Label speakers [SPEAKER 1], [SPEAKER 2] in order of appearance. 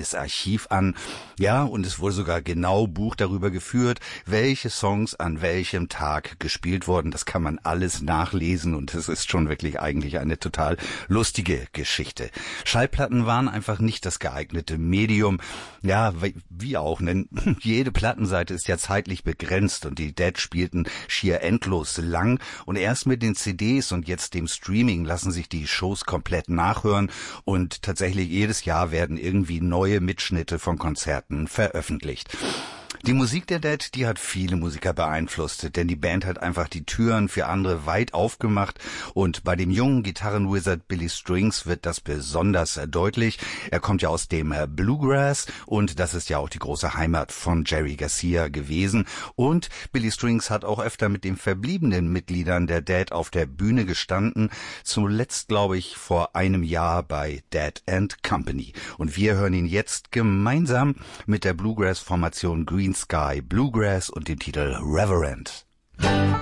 [SPEAKER 1] komplettes Archiv an. Ja, und es wurde sogar genau Buch darüber geführt, welche Songs an welchem Tag gespielt wurden. Das kann man alles nachlesen und es ist schon wirklich eigentlich eine total lustige Geschichte. Schallplatten waren einfach nicht das geeignete Medium. Ja, wie auch, denn jede Plattenseite ist ja zeitlich begrenzt und die Dead spielten schier endlos lang und erst mit den CDs und jetzt dem Streaming lassen sich die Shows komplett nachhören und tatsächlich jedes Jahr werden irgendwie neue Mitschnitte von Konzerten veröffentlicht. Die Musik der Dead, die hat viele Musiker beeinflusst, denn die Band hat einfach die Türen für andere weit aufgemacht und bei dem jungen Gitarrenwizard Billy Strings wird das besonders deutlich. Er kommt ja aus dem Bluegrass und das ist ja auch die große Heimat von Jerry Garcia gewesen und Billy Strings hat auch öfter mit den verbliebenen Mitgliedern der Dead auf der Bühne gestanden, zuletzt glaube ich vor einem Jahr bei Dead and Company und wir hören ihn jetzt gemeinsam mit der Bluegrass-Formation Green Sky Bluegrass und den Titel Reverend.